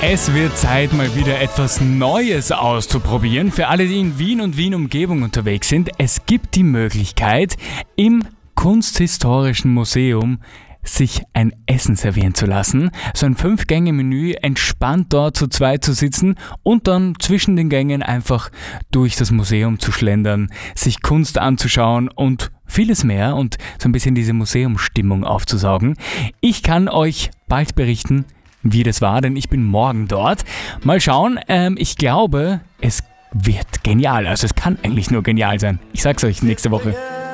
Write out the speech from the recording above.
Es wird Zeit, mal wieder etwas Neues auszuprobieren. Für alle, die in Wien und Wien-Umgebung unterwegs sind, es gibt die Möglichkeit, im Kunsthistorischen Museum sich ein Essen servieren zu lassen. So ein 5-Gänge-Menü, entspannt dort zu zweit zu sitzen und dann zwischen den Gängen einfach durch das Museum zu schlendern, sich Kunst anzuschauen und vieles mehr und so ein bisschen diese Museumsstimmung aufzusaugen. Ich kann euch bald berichten, wie das war, denn ich bin morgen dort. Mal schauen, ich glaube, es wird genial. Also es kann eigentlich nur genial sein. Ich sag's euch nächste Woche.